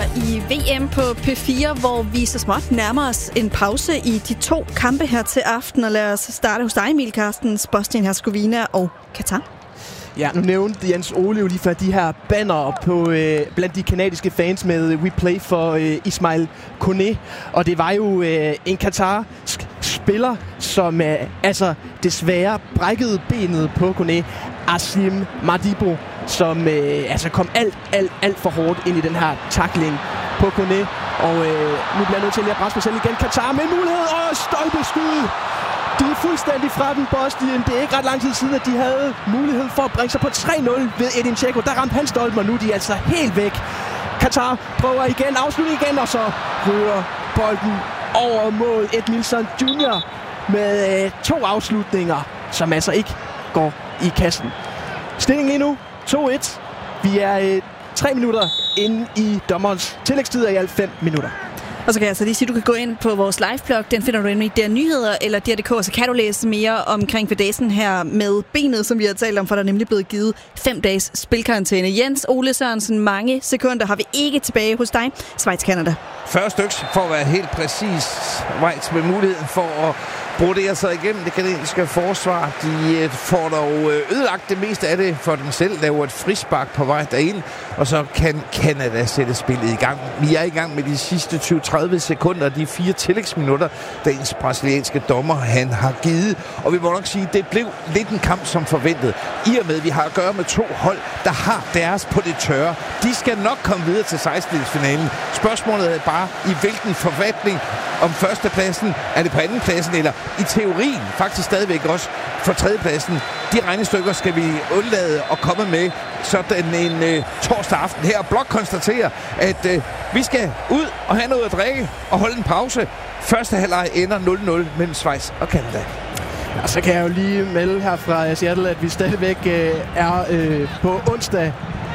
i VM på P4, hvor vi så småt nærmer os en pause i de 2 kampe her til aften. Og lad os starte hos dig, Emil Carstens, Bosnien-Herzegovina og Katar. Ja, nu nævnte Jens Ole jo lige før de her banner på blandt de kanadiske fans med We Play for Ismail Koné. Og det var jo en katarsk spiller, som desværre brækkede benet på Koné, Asim Madibo, som kom alt for hårdt ind i den her tackling på Koné. Og nu bliver jeg nødt til at presse mig selv igen. Katar med mulighed og stolpeskud. De er fuldstændig fra den, Bosnien. Det er ikke ret lang tid siden, at de havde mulighed for at bringe sig på 3-0 ved Edin Dzeko. Der ramte han stolpen, og nu er de altså helt væk. Katar prøver igen, afslutter igen, og så rører bolden over mål. Edmilson Jr. med 2 afslutninger, som altså ikke går i kassen. Stillingen lige nu 2-1. Vi er 3 minutter inde i dommerens tillægstid af i alt 5 minutter. Og så kan jeg altså lige sige, at du kan gå ind på vores liveblog. Den finder du inde i DR Nyheder eller DR.dk, så kan du læse mere omkring fadæsen her med benet, som vi har talt om, for der er nemlig blevet givet 5 dages spilkarantæne. Jens Ole Sørensen, mange sekunder har vi ikke tilbage hos dig. Schweiz, Canada. 40 styks for at være helt præcis. Schweiz med muligheden for at brodere sig igennem det kanadiske forsvar. De får dog ødelagt det meste af det for dem selv. Laver et frispark på vej derind, og så kan Canada sætte spillet i gang. Vi er i gang med de sidste 20-30 sekunder, de 4 tillægsminutter, dagens brasilianske dommer han har givet. Og vi må nok sige, at det blev lidt en kamp som forventet. I og med, at vi har at gøre med 2 hold, der har deres på det tørre. De skal nok komme videre til 16-finalen. Spørgsmålet er bare, i hvilken forfatning, om førstepladsen, er det på andenpladsen, eller i teorien faktisk stadigvæk også for tredjepladsen. De regnestykker skal vi undlade at komme med sådan en torsdag aften her. Blok konstaterer, at vi skal ud og have noget at drikke og holde en pause. Første halvleg ender 0-0 mellem Schweiz og Canada. Og så kan jeg jo lige melde her fra Seattle, at vi stadigvæk er på onsdag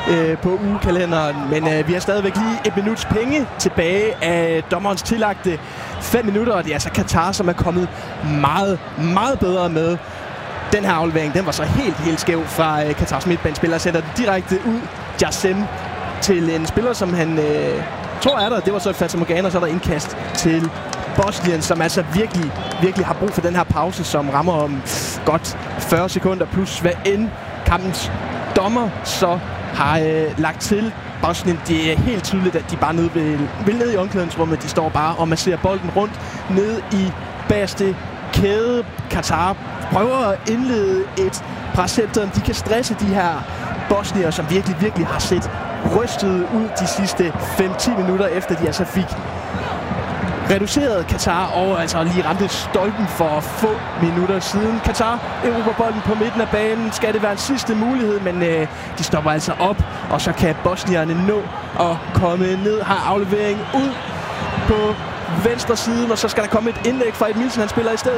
på ugekalenderen, men vi har stadigvæk lige 1 minuts penge tilbage af dommerens tillagte 5 minutter, og det er altså Katar, som er kommet meget, meget bedre med. Den her aflevering, den var så helt skæv fra Katars midtbanespiller, sætter den direkte ud, Jassem, til en spiller, som han tror er der. Det var så et Fatamorgana, og så er der indkast til Bosnien, som altså virkelig har brug for den her pause, som rammer om godt 40 sekunder, plus hvad end kampens dommer så har lagt til. Bosnien, det er helt tydeligt, at de bare vil ned i omklædningsrummet. De står bare og masserer bolden rundt ned i bagerste kæde. Katar prøver at indlede et prescenter. De kan stresse de her bosnier, som virkelig har set rystet ud de sidste 5-10 minutter, efter de altså fik reduceret Katar og altså lige ramte stolpen for få minutter siden. Katar erobrer bolden på midten af banen. Skal det være en sidste mulighed, men de stopper altså op, og så kan bosnierne nå at komme ned. Har aflevering ud på venstre siden, og så skal der komme et indlæg fra Edmilson. Han spiller i stedet